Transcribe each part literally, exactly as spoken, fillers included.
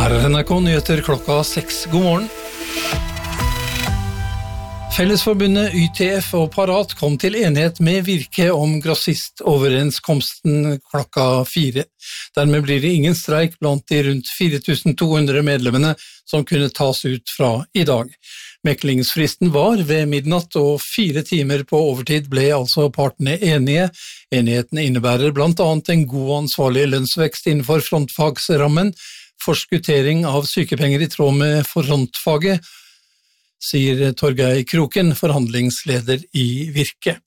Her er N R K Nyheter klokka seks. God morgen. Fellesforbundet Y T F og Parat kom til enighet med Virke om grossistoverenskomsten klokka fire. Dermed blir det ingen streik blant de rundt fire tusen to hundre medlemmene som kunne tas ut fra i dag. Meklingsfristen var ved midnatt, og fire timer på overtid ble altså partene enige. Enigheten innebærer blant annet en god og ansvarlig lønnsvekst innenfor frontfagsrammen, forskuttering av sykepenger i tråd med frontfaget, sier Torgeir Kroken, forhandlingsleder i Virke.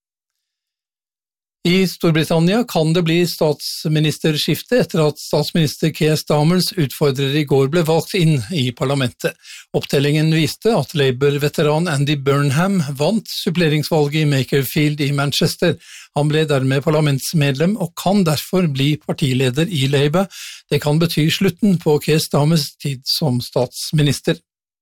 I Storbritannia kan det bli statsministerskifte etter at statsminister Keir Starmers utfordrer i går ble valgt inn i parlamentet. Opptellingen viste at Labour-veteran Andy Burnham vant suppleringsvalget i Makerfield i Manchester. Han ble dermed parlamentsmedlem og kan derfor bli partileder i Labour. Det kan bety slutten på Keir Starmers tid som statsminister.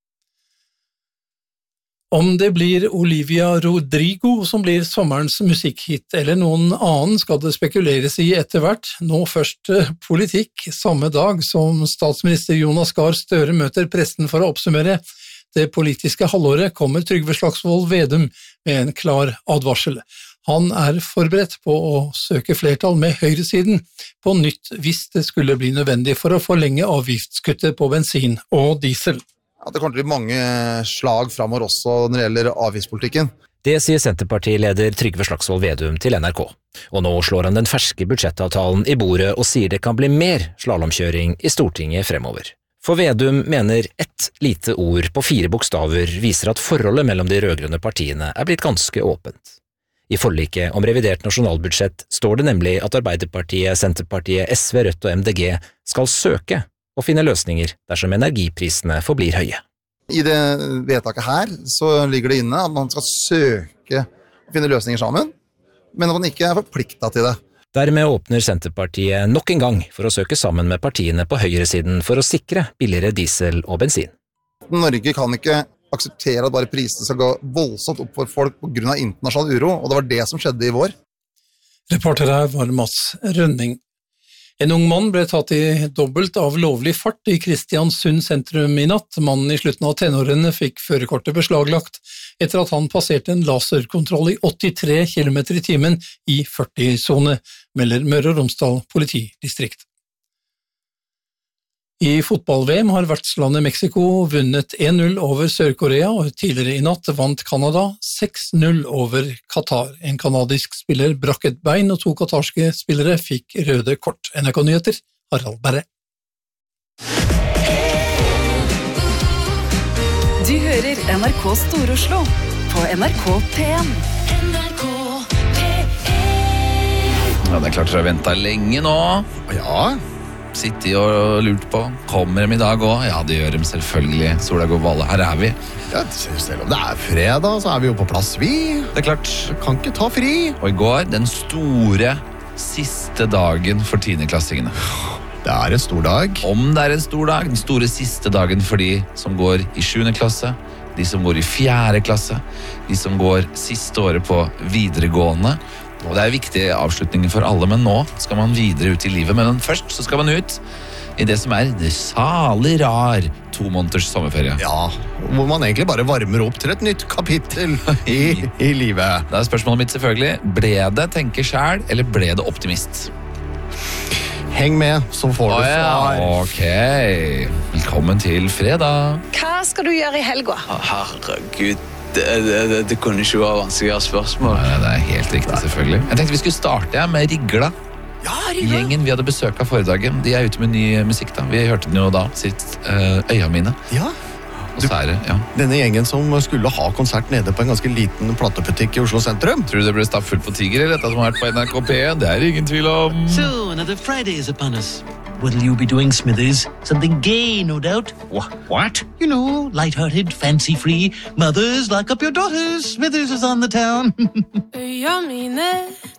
Om det blir Olivia Rodrigo som blir sommerens musikkhit, eller noen annen skal det spekuleres i etter hvert. Nå først politikk, samme dag som statsminister Jonas Gahr Støre møter pressen for å oppsummere det politiske halvåret, kommer Trygve Slagsvold Vedum med en klar advarsel. Han er forberedt på å søke flertall med høyresiden på nytt hvis det skulle bli nødvendig for å forlenge avgiftskuttet på bensin og diesel. At det kommer til å bli mange slag fremover også når det gjelder avgiftspolitikken. Det sier Senterpartileder Trygve Slagsvold Vedum til N R K. Og nå slår han den ferske budsjettavtalen i bordet og sier det kan bli mer slalomkjøring i Stortinget fremover. For Vedum mener ett lite ord på fire bokstaver viser at forholdet mellom de rødgrønne partiene er blitt ganske åpent. I forliket om revidert nasjonalbudsjett står det nemlig at Arbeiderpartiet, Senterpartiet, S V, Rødt og M D G skal søke og finne løsninger dersom energiprisene forblir høye. I det vedtaket her så ligger det inne at man skal søke å finne løsninger sammen, men at man ikke er forpliktet til det. Dermed åpner Senterpartiet nok en gang for å søke sammen med partiene på høyresiden for å sikre billigere diesel og bensin. Norge kan ikke akseptere at bare prisene skal gå voldsomt opp for folk på grunn av internasjonal uro, og det var det som skjedde i vår. Reporter her var Mats Rønning. En ung mann ble tatt i dobbelt av lovlig fart i Kristiansund sentrum i natt. Mannen i slutten av tenårene fikk førerkortet beslaglagt etter at han passerte en laserkontroll i åttitre kilometer i timen i førti-sone, melder Møre og Romsdal politidistrikt. I fotball-V M har vertslandet Mexico vunnet en null over Sør-Korea, og tidligere i natt vant Canada seks null over Qatar. En kanadisk spiller brakk et bein, og to katarske spillere fikk røde kort. N R K Nyheter, Harald Berre. Du hører N R K Stor-Oslo på N R K P en. N R K P en. Ja, det er klart dere har ventet lenge nå. Ja, Sittet og lurt på, kommer de i dag også? Ja, det gjør de selvfølgelig. Sola går valle, her er vi. Ja, selv om det er fredag, så er vi jo på plass, vi. Det er klart. Kan ikke ta fri. Og i går, den store, siste dagen for tiendeklassingene. Det er en stor dag. Om det er en stor dag, den store siste dagen for de som går i sjuende klasse, de som går i fjerde klasse, de som går siste året på videregående. Og det er viktige avslutninger for alle, men nå skal man videre ut i livet. Men først så skal man ut i det som er det salig rar to måneders sommerferie. Ja, hvor man egentlig bare varmer opp til et nytt kapittel i, i livet. Da er spørsmålet mitt selvfølgelig, ble det tenke selv, eller ble det optimist? Heng med, så får du Å, ja. svar. Ok, velkommen til fredag. Hva skal du gjøre i helga? Å, herregud, det, det, det, det kunne ikke være vanskeligere spørsmål. Nei, det er helt riktig, selvfølgelig. Jeg tenkte vi skulle starte ja, med Rigla. Ja, Rigla. Gjengen vi hadde besøk av forrige dagen, de er ute med ny musikk da. Vi hørte den jo da, sitt uh, Øya mine. Ja. Og så er det, ja. Denne gjengen som skulle ha konsert nede på en ganske liten platebutikk i Oslo sentrum. Tror du det ble stappfullt på Tiger, eller dette som har vært på N R K P en? Det er ingen tvil om. So, another Friday is upon us. What'll you be doing, Smithers? Something gay, no doubt. Wh- what? You know, light-hearted, fancy-free. Mothers, lock up your daughters. Smithers is on the town. Øya mine